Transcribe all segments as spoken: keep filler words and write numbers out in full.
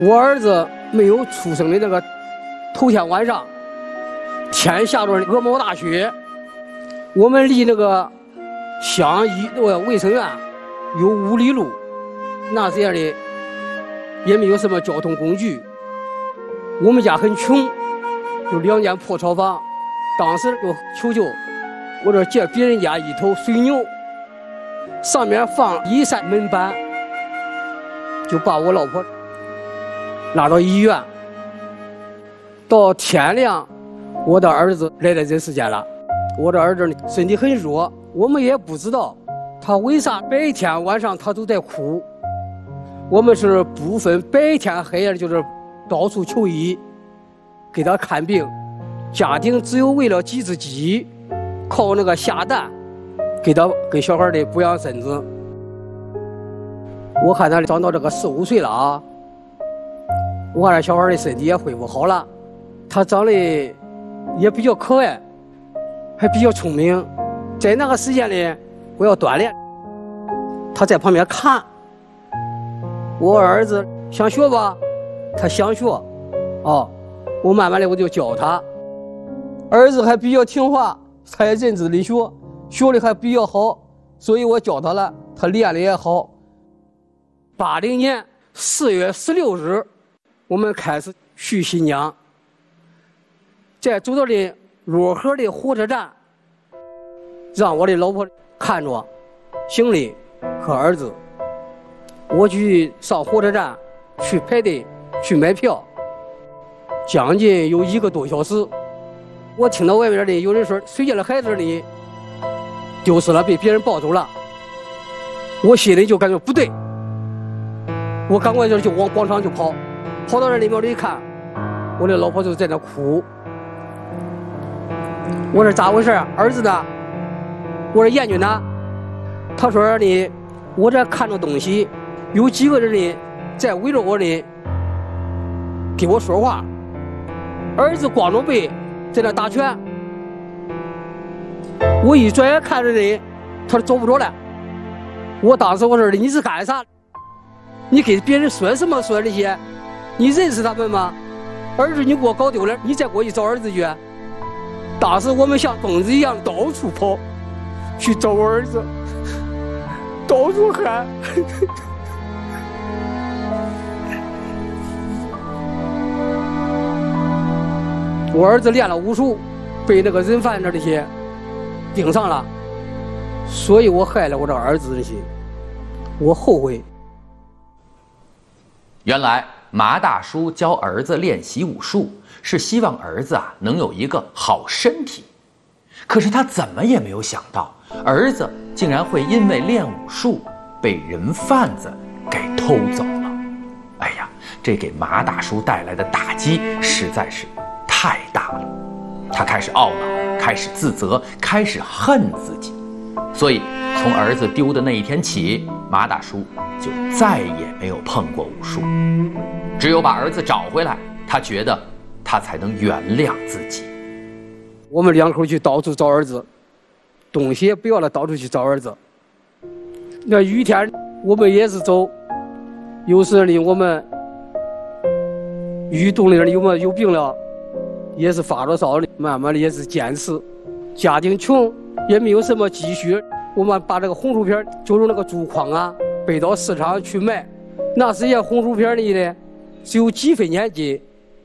我儿子没有出生的那个头天晚上，天下着鹅毛大雪，我们离那个乡医那个卫生院有五里路，那时间里也没有什么交通工具，我们家很穷，有两间破草房，当时就求救，我这借别人家一头水牛，上面放一扇门板，就把我老婆拉到医院。到天亮，我的儿子来到人世间了。我的儿子身体很弱，我们也不知道他为啥白天晚上他都在哭。我们是不分白天黑夜，就是到处求医，给他看病。家庭只有为了几只鸡，靠那个下蛋，给他给小孩的补养身子。我看他长到这个四五岁了啊，我看这小孩的身体也恢复好了，他长得也比较可爱，还比较聪明。在那个时间里，我要锻炼，他在旁边看。我儿子想学吧，他想学，哦，我慢慢的我就教他。儿子还比较听话，他也认真的学，学的还比较好，所以我教他了，他练的也好。八零年四月十六日，我们开始去新疆，在走到的漯河的火车站，让我的老婆看着行李和儿子，我去上火车站去排队去买票，将近有一个多小时。我听到外面的有人说谁家的孩子里丢失了，被别人抱走了，我心里就感觉不对，我赶快就就往广场就跑，跑到那里面一看，我的老婆就在那哭。我说咋回事？儿子呢？我说燕君呢？他说你我这看着东西，有几个人呢在围着我呢给我说话，儿子光着背在那打拳。我一转眼看着你，他说走不着了。我当时我说你是干啥？你给别人说什么说这些？你认识他们吗？儿子你给我搞丢了，你再给我一找儿子去。当时我们像疯子一样到处跑，去找我儿子，到处喊。我儿子练了武术，被那个人贩子这些盯上了，所以我害了我这儿子的心，我后悔。 原来马大叔教儿子练习武术，是希望儿子啊能有一个好身体。可是他怎么也没有想到，儿子竟然会因为练武术被人贩子给偷走了。哎呀，这给马大叔带来的打击实在是太大了。他开始懊恼，开始自责，开始恨自己。所以从儿子丢的那一天起，马大叔就再也没有碰过武术。只有把儿子找回来，他觉得他才能原谅自己。 我们两口去到处找儿子，东西也不要了，到处去找儿子。那雨天我们也是走，有时里我们雨冻里有没有病了，也是发着烧的，慢慢的也是坚持。家庭穷，也没有什么积蓄，我们把这个红薯片就用那个竹筐啊背到市场去卖。那时间红薯片里呢只有几分钱斤，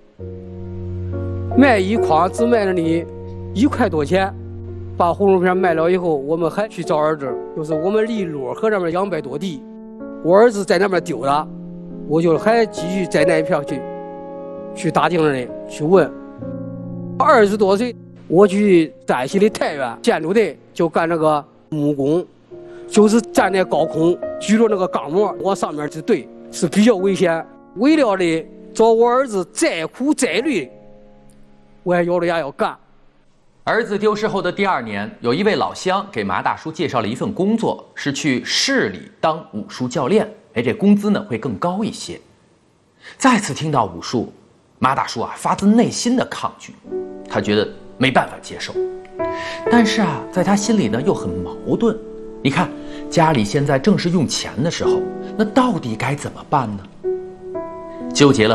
卖一筐只卖了你一块多钱。把红薯片卖了以后，我们还去找儿子，就是我们离漯河那边两百多地，我儿子在那边丢了，我就还继续在那一片去去打听人去问。二十多岁，我去山西的太原建筑队就干那个木工，就是站在高空举着那个钢模往上面去怼，是比较危险。为了的找我儿子再苦再累，我还咬着牙要干。 儿子丢失后的第二年，有一位老乡给马大叔介绍了一份工作，是去市里当武术教练。哎，这工资呢会更高一些。再次听到武术，马大叔啊发自内心的抗拒，他觉得没办法接受。但是啊，在他心里呢又很矛盾。你看，家里现在正是用钱的时候，那到底该怎么办呢？ 纠结了